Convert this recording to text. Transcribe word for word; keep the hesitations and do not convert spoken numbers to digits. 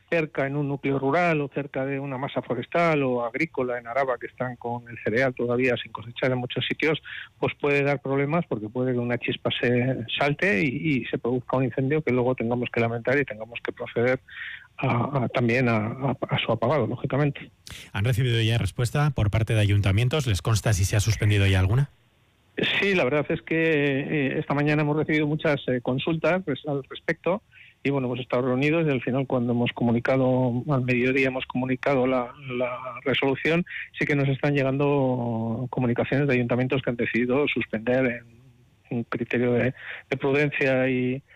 cerca en un núcleo rural o cerca de una masa forestal o agrícola en Araba, que están con el cereal todavía sin cosechar en muchos sitios, pues puede dar problemas porque puede que una chispa se salte y, y se produzca un incendio que luego tengamos que lamentar y tengamos que proceder a, a, también a, a, a su apagado, lógicamente. ¿Han recibido ya respuesta por parte de ayuntamientos? ¿Les consta si se ha suspendido ya alguna? Sí, la verdad es que eh, esta mañana hemos recibido muchas eh, consultas pues, al respecto y bueno, hemos estado reunidos y al final cuando hemos comunicado, al mediodía hemos comunicado la, la resolución, sí que nos están llegando comunicaciones de ayuntamientos que han decidido suspender en un criterio de, de prudencia y